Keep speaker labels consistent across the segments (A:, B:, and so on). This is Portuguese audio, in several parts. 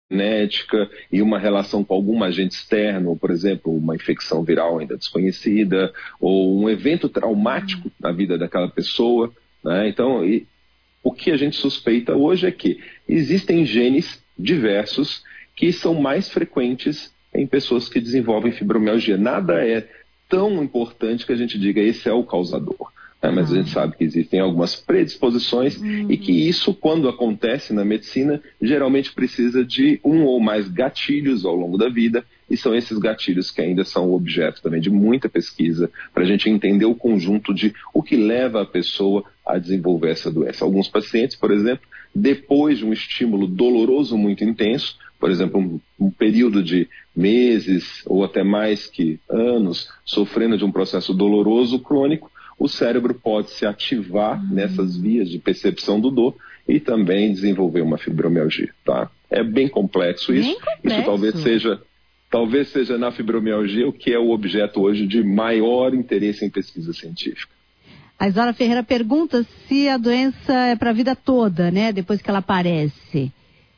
A: genética e uma relação com algum agente externo, por exemplo, uma infecção viral ainda desconhecida, ou um evento traumático na vida daquela pessoa, né? Então, o que a gente suspeita hoje é que existem genes diversos que são mais frequentes em pessoas que desenvolvem fibromialgia. Nada é tão importante que a gente diga esse é o causador. Mas a gente sabe que existem algumas predisposições e que isso, quando acontece na medicina, geralmente precisa de um ou mais gatilhos ao longo da vida, e são esses gatilhos que ainda são objeto também de muita pesquisa para a gente entender o conjunto de o que leva a pessoa a desenvolver essa doença. Alguns pacientes, por exemplo, depois de um estímulo doloroso muito intenso, por exemplo, um período de meses ou até mais que anos, sofrendo de um processo doloroso crônico, o cérebro pode se ativar nessas vias de percepção do dor e também desenvolver uma fibromialgia, tá? É bem complexo isso. Isso talvez seja na fibromialgia o que é o objeto hoje de maior interesse em pesquisa científica.
B: A Isara Ferreira pergunta se a doença é para a vida toda, né? Depois que ela aparece.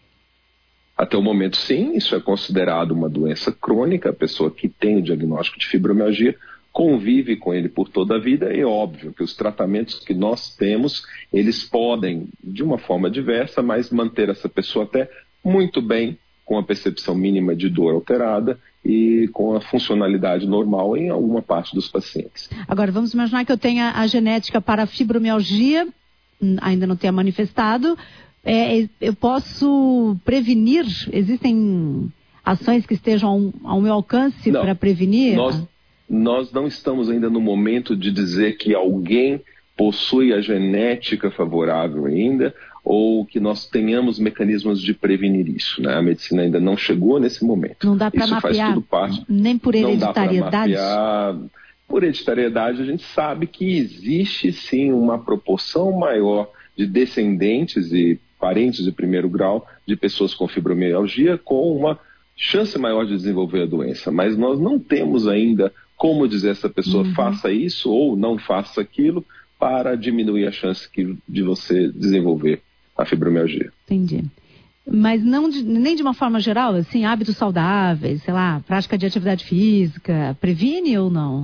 A: Até o momento, sim, isso é considerado uma doença crônica. A pessoa que tem o diagnóstico de fibromialgia convive com ele por toda a vida. É óbvio que os tratamentos que nós temos, eles podem, de uma forma diversa, mas manter essa pessoa até muito bem, com a percepção mínima de dor alterada e com a funcionalidade normal em alguma parte dos pacientes.
B: Agora, vamos imaginar que eu tenha a genética para a fibromialgia, ainda não tenha manifestado. Eu posso prevenir? Existem ações que estejam ao meu alcance para prevenir?
A: Nós não estamos ainda no momento de dizer que alguém possui a genética favorável ainda, ou que nós tenhamos mecanismos de prevenir isso, né? A medicina ainda não chegou nesse momento.
B: Não dá para mapear, faz tudo parte, nem por hereditariedade?
A: Não dá para mapear. Por hereditariedade, a gente sabe que existe sim uma proporção maior de descendentes e parentes de primeiro grau de pessoas com fibromialgia com uma chance maior de desenvolver a doença, mas nós não temos ainda como dizer essa pessoa faça isso ou não faça aquilo para diminuir a chance de você desenvolver a fibromialgia.
B: Entendi. Mas nem de uma forma geral, assim, hábitos saudáveis, sei lá, prática de atividade física, previne ou não?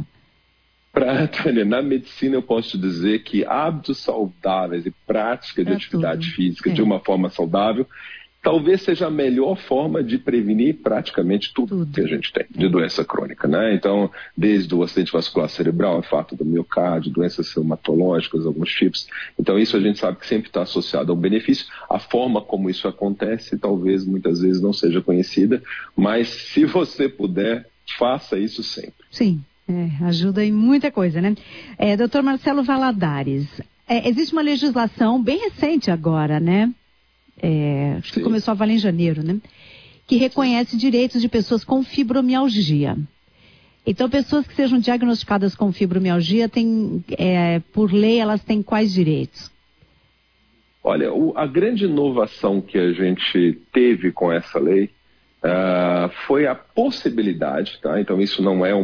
A: Na medicina eu posso te dizer que hábitos saudáveis e prática de atividade física de uma forma saudável talvez seja a melhor forma de prevenir praticamente tudo que a gente tem de doença crônica, né? Então, desde o acidente vascular cerebral, infarto do miocárdio, doenças reumatológicas, alguns tipos. Então, isso a gente sabe que sempre está associado ao benefício. A forma como isso acontece, talvez muitas vezes não seja conhecida, mas se você puder, faça isso sempre.
B: Sim, ajuda em muita coisa, né? Dr. Marcelo Valadares, existe uma legislação bem recente agora, né? Acho que começou a valer em janeiro, né? Que reconhece direitos de pessoas com fibromialgia. Então, pessoas que sejam diagnosticadas com fibromialgia, por lei, elas têm quais direitos?
A: Olha, a grande inovação que a gente teve com essa lei foi a possibilidade, tá? Então, isso não é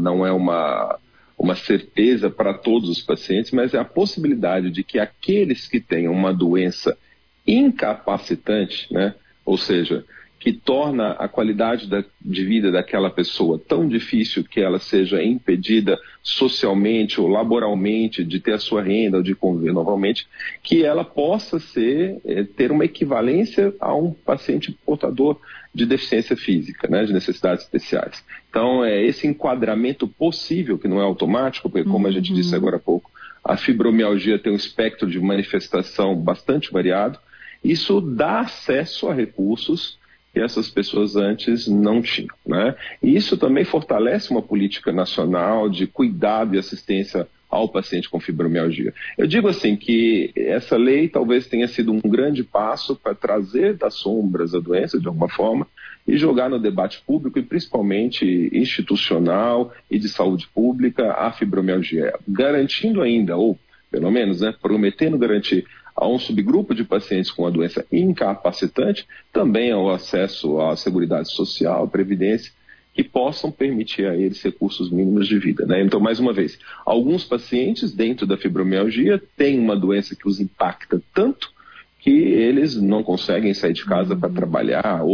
A: uma certeza para todos os pacientes, mas é a possibilidade de que aqueles que tenham uma doença incapacitante, né? Ou seja, que torna a qualidade de vida daquela pessoa tão difícil que ela seja impedida socialmente ou laboralmente de ter a sua renda ou de conviver normalmente, que ela possa ter uma equivalência a um paciente portador de deficiência física, né? De necessidades especiais. Então, esse enquadramento possível, que não é automático, porque como a gente disse agora há pouco, a fibromialgia tem um espectro de manifestação bastante variado. Isso dá acesso a recursos que essas pessoas antes não tinham, né? E isso também fortalece uma política nacional de cuidado e assistência ao paciente com fibromialgia. Eu digo assim que essa lei talvez tenha sido um grande passo para trazer das sombras a doença de alguma forma e jogar no debate público e principalmente institucional e de saúde pública a fibromialgia, garantindo ainda, ou pelo menos, né, prometendo garantir a um subgrupo de pacientes com a doença incapacitante também ao acesso à seguridade social, à previdência, que possam permitir a eles recursos mínimos de vida, né? Então, mais uma vez, alguns pacientes dentro da fibromialgia têm uma doença que os impacta tanto que eles não conseguem sair de casa para trabalhar